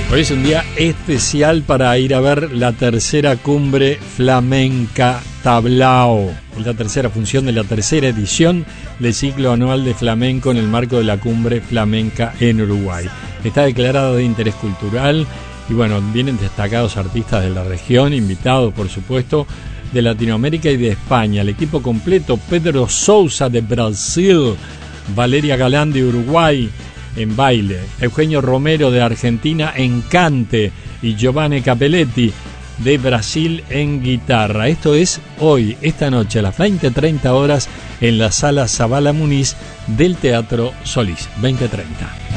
Hoy es un día especial para ir a ver la tercera cumbre flamenca Tablao. Es la tercera función de la tercera edición del ciclo anual de flamenco en el marco de la cumbre flamenca en Uruguay. Está declarada de interés cultural y bueno, vienen destacados artistas de la región, invitados por supuesto de Latinoamérica y de España. El equipo completo: Pedro Sousa de Brasil, Valeria Galán de Uruguay en baile, Eugenio Romero de Argentina en cante y Giovanni Capelletti de Brasil en guitarra. Esto es hoy, esta noche a las 20:30 horas en la sala Zabala Muniz del Teatro Solís. 20:30.